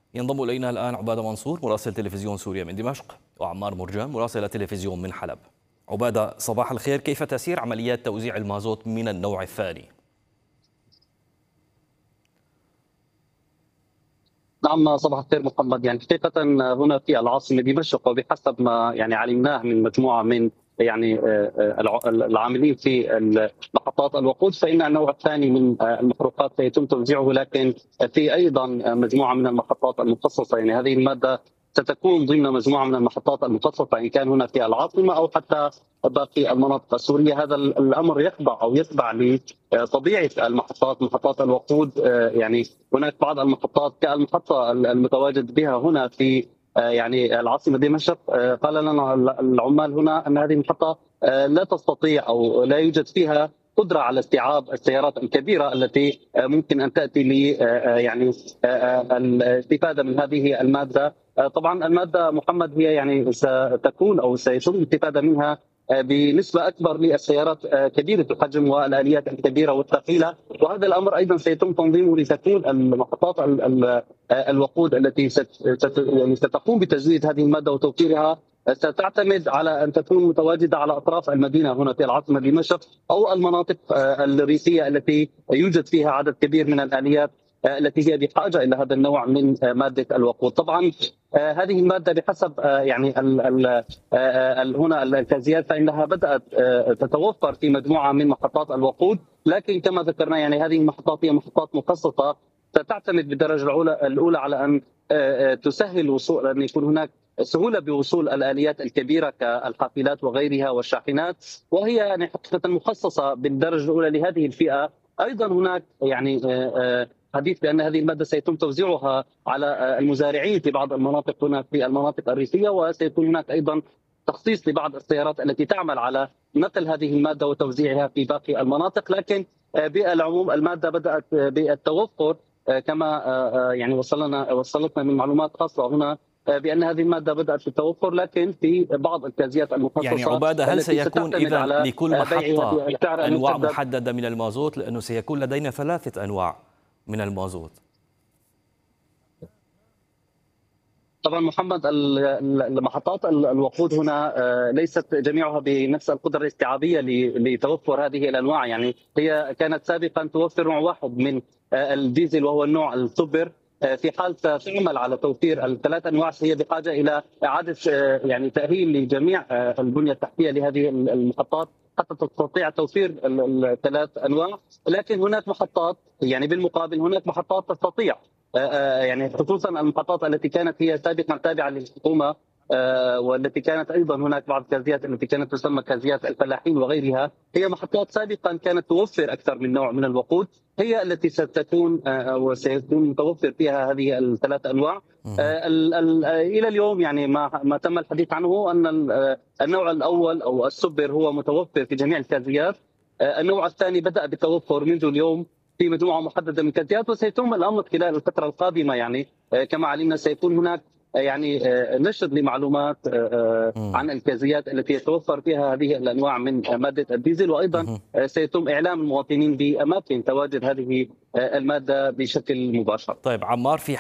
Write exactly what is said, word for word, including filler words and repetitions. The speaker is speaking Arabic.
ينضم إلينا الآن عبادة منصور مراسل تلفزيون سوريا من دمشق، وعمار مرجان مراسل تلفزيون من حلب. عبادة، صباح الخير، كيف تسير عمليات توزيع المازوت من النوع الثاني؟ نعم، صباح الخير محمد. يعني حقيقة هنا في العاصمة دمشق، وبحسب ما يعني علمناه من مجموعة من يعني آه، آه، الع- العاملين في محطات الوقود، فإن النوع الثاني من آه، المحروقات سيتم توزيعه، لكن في أيضا مجموعة من المحطات المخصصة. يعني هذه المادة ستكون ضمن مجموعة من المحطات المخصصة، إن كان هنا في العاصمة أو حتى باقي المناطق السورية. هذا الأمر يخضع أو يتبع لطبيعة المحطات، محطات الوقود. آه، يعني هناك بعض المحطات كالمحطة المتواجد بها هنا في آه، يعني العاصمة دمشق. آه، قال لنا العمال هنا أن هذه المحطة آه، لا تستطيع أو لا يوجد فيها قدرة على استيعاب السيارات الكبيرة التي آه، ممكن أن تأتي ل آه، آه، يعني آه، آه، الاستفادة من هذه المادة. آه، طبعا المادة محمد هي يعني ستكون أو سيتم الاستفادة منها آه، بنسبة أكبر للسيارات آه، كبيرة الحجم والآليات الكبيرة والثقيلة. وهذا الأمر أيضا سيتم تنظيمه لتكون المحطات ال- ال- آه، الوقود التي ست- ست- يعني ستقوم بتزويد هذه المادة وتوفيرها آه، ستعتمد على أن تكون متواجدة على أطراف المدينة هنا في العاصمة دمشق، أو المناطق آه، الريفية التي يوجد فيها عدد كبير من الآليات آه، التي هي بحاجة إلى هذا النوع من آه، مادة الوقود. طبعا آه، هذه المادة بحسب آه، يعني ال- ال- آه، ال- هنا الكازيات، فإنها بدأت آه، تتوفر في مجموعة من محطات الوقود، لكن كما ذكرنا يعني هذه المحطات هي محطات مخصصة ستعتمد بالدرجة الأولى الأولى على أن آه، آه، تسهل وصول، أن يكون هناك سهولة بوصول الآليات الكبيرة كالحافلات وغيرها والشاحنات، وهي يعني حقيقة مخصصة بالدرجة الأولى لهذه الفئة. أيضا هناك يعني آه، آه، حديث بأن هذه المادة سيتم توزيعها على آه، المزارعين في بعض المناطق هنا في المناطق الريفية، وسيكون هناك أيضا تخصيص لبعض السيارات التي تعمل على نقل هذه المادة وتوزيعها في باقي المناطق. لكن آه، بالعموم المادة بدأت آه، بالتوفر، آه، كما آه، آه، يعني وصلنا وصلتنا من معلومات خاصة هنا آه، بأن هذه المادة بدأت بالتوفر، لكن في بعض الكازيات يعني المخصصة عبادة، هل التي سيكون ستعتمد إذا على لكل آه، بيعها محطة بسعر أنواع محدد. محددة من المازوت؟ لأنه سيكون لدينا ثلاثة أنواع من المازوت. طبعا محمد، ال- ال- المحطات ال- الوقود هنا آه، ليست جميعها بنفس القدره الاستيعابيه ل- لتوفر هذه الانواع. يعني هي كانت سابقا توفر نوع واحد من آه، الديزل، وهو النوع السوبر. آه، في حال تعمل على توفير الثلاث انواع، هي بحاجه الى اعاده آه، يعني تاهيل لجميع آه، البنيه التحتيه لهذه المحطات حتى تستطيع توفير ال- الثلاث انواع. لكن هناك محطات يعني بالمقابل هناك محطات تستطيع آه، آه، يعني خصوصا المحطات التي كانت هي سابقا تابعه للحكومه، آه، والتي كانت ايضا هناك بعض الكازيات التي كانت تسمى كازيات الفلاحين وغيرها. هي محطات سابقا كانت توفر اكثر من نوع من الوقود، هي التي ستكون آه، وسيكون متوفر فيها هذه الثلاث انواع. مهم. آه، ال- ال- آه، الى اليوم يعني ما ما تم الحديث عنه ان ال- آه، النوع الاول او السوبر هو متوفر في جميع الكازيات. آه، النوع الثاني بدأ بالتوفر منذ اليوم في مجموعه محدده من الكازيات، وسيتم الامر خلال الفتره القادمه. يعني آه، كما علمنا سيكون هناك آه، يعني آه، نشر لمعلومات آه، آه، مم. عن الكازيات التي يتوفر فيها هذه الانواع من آه، ماده الديزل، وايضا مهم. آه، سيتم اعلام المواطنين باماكن تواجد هذه آه، الماده بشكل مباشر. طيب عمار، في